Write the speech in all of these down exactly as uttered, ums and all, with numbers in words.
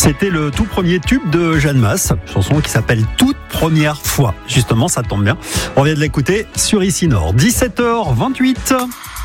C'était le tout premier tube de Jeanne Masse, chanson qui s'appelle Toute première fois. Justement, ça tombe bien. On vient de l'écouter sur Ici Nord. dix-sept heures vingt-huit.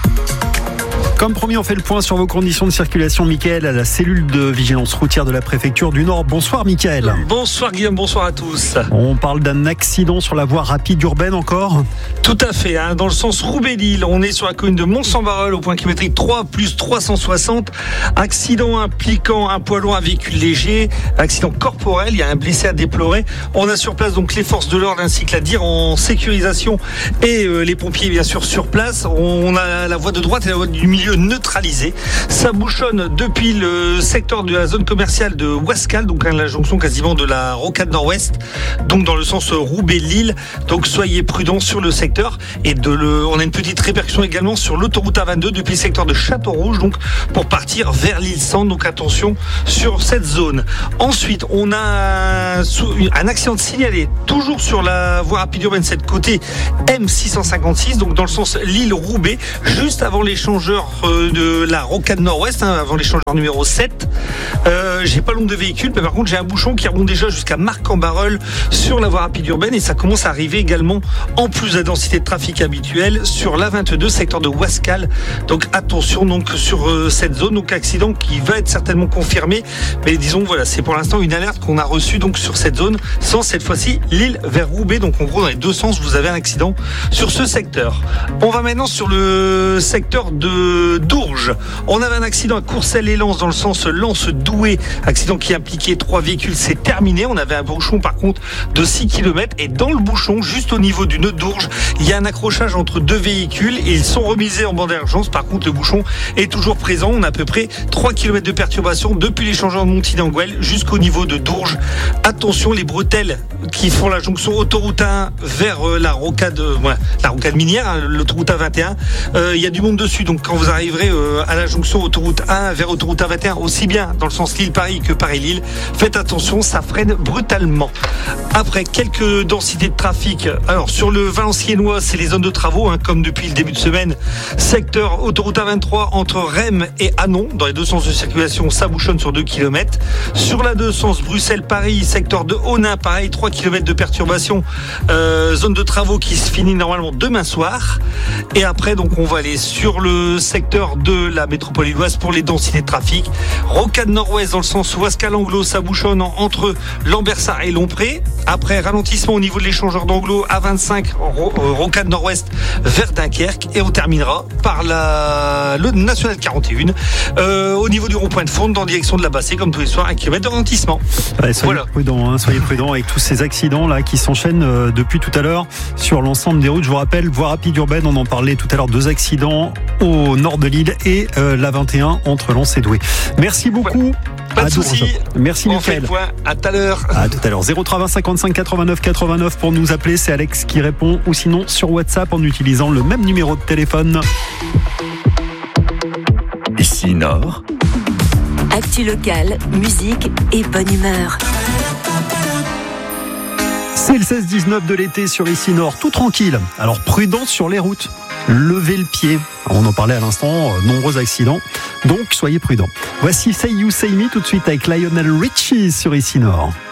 Comme promis, on fait le point sur vos conditions de circulation. Mickaël à la cellule de vigilance routière de la préfecture du Nord. Bonsoir Mickaël. Bonsoir Guillaume, bonsoir à tous. On parle d'un accident sur la voie rapide urbaine encore ? Tout à fait, hein, dans le sens Roubaix-Lille. On est sur la commune de Mont-Saint-Barreul au point kilométrique trois plus trois cent soixante. Accident impliquant un poids lourd, un véhicule léger. Accident corporel, il y a un blessé à déplorer. On a sur place donc les forces de l'ordre ainsi que la D I R en sécurisation et euh, les pompiers bien sûr sur place. On a la voie de droite et la voie du milieu neutralisée. Ça bouchonne depuis le secteur de la zone commerciale de Wascal, donc à la jonction quasiment de la rocade nord-ouest, donc dans le sens Roubaix-Lille. Donc soyez prudents sur le secteur. Et de le, on a une petite répercussion également sur l'autoroute A vingt-deux depuis le secteur de Château-Rouge, donc pour partir vers l'île-Centre. Donc attention sur cette zone. Ensuite, on a un accident de signalé toujours sur la voie rapide urbaine, cette côté M six cent cinquante-six, donc dans le sens Lille-Roubaix, juste avant l'échangeur de la rocade nord-ouest, hein, avant l'échangeur numéro sept. Euh, j'ai pas le nombre de véhicules, mais par contre j'ai un bouchon qui remonte déjà jusqu'à Marc-en-Barœul sur la voie rapide urbaine, et ça commence à arriver également, en plus de la densité de trafic habituelle, sur l'A vingt-deux, secteur de Wascal. Donc attention donc sur euh, cette zone, donc accident qui va être certainement confirmé, mais disons voilà, c'est pour l'instant une alerte qu'on a reçue donc sur cette zone, sans cette fois-ci Lille vers Roubaix. Donc en gros dans les deux sens vous avez un accident sur ce secteur. On va maintenant sur le secteur de Dourges. On avait un accident à Courcelles-et-Lens dans le sens Lens-Douai, accident qui impliquait trois véhicules, c'est terminé. On avait un bouchon par contre de six kilomètres, et dans le bouchon, juste au niveau du nœud de Dourges, il y a un accrochage entre deux véhicules et ils sont remisés en bande d'urgence. Par contre le bouchon est toujours présent. On a à peu près trois kilomètres de perturbation depuis l'échangeur de Montigny-en-Gouel jusqu'au niveau de Dourges. Attention, les bretelles qui font la jonction autoroute un vers la rocade, euh, ouais, la rocade minière, hein, l'autoroute A vingt et un, euh, il y a du monde dessus. Donc quand vous arriverez euh, à la jonction autoroute un vers autoroute A vingt et un, aussi bien dans le sens Lille-Paris que Paris-Lille, faites attention, ça freine brutalement. Après, quelques densités de trafic. Alors sur le Valenciennois, c'est les zones de travaux, hein, comme depuis le début de semaine. Secteur autoroute A vingt-trois entre Rheims et Hanon, dans les deux sens de circulation, ça bouchonne sur deux kilomètres. Sur la deux sens Bruxelles-Paris, secteur de Honin, pareil, trois kilomètres de perturbation, euh, zone de travaux qui se finit normalement demain soir. Et après, donc on va aller sur le secteur de la métropole lilloise pour les densités de trafic. Rocade nord-ouest dans le sens Wascal-Anglo, ça bouchonne entre Lambersart et Lompré. Après, ralentissement au niveau de l'échangeur d'Anglo, A vingt-cinq, ro- euh, rocade nord-ouest vers Dunkerque. Et on terminera par la, le national quarante et un, euh, au niveau du rond-point de Fournes, dans la direction de la Bassée, comme tous les soirs, un kilomètre de ralentissement. Ouais, soyez voilà. prudents, hein, soyez prudents avec tous ces accidents là qui s'enchaînent euh, depuis tout à l'heure sur l'ensemble des routes. Je vous rappelle, voie rapide urbaine, on en parlait tout à l'heure, deux accidents au nord de Lille et euh, l'A vingt et un entre Lens et Douai. Merci beaucoup. Ouais. Pas de soucis. Merci Mickaël. À tout à l'heure. À tout à l'heure. zéro trois vingt cinquante-cinq quatre-vingt-neuf quatre-vingt-neuf pour nous appeler. C'est Alex qui répond, ou sinon sur WhatsApp en utilisant le même numéro de téléphone. Ici Nord. Actu locale, musique et bonne humeur. C'est le seize dix-neuf de l'été sur Ici Nord, tout tranquille. Alors prudence sur les routes. Levez le pied. On en parlait à l'instant, euh, nombreux accidents. Donc soyez prudents. Voici Say You Say Me tout de suite avec Lionel Richie sur Ici Nord.